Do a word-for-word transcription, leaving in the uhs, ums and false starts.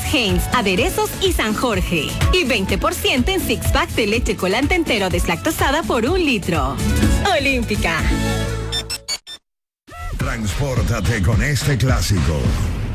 Heinz, aderezos y San Jorge. Y veinte por ciento en six pack de leche colante entero deslactosada por un litro. Olímpica. Transpórtate con este clásico.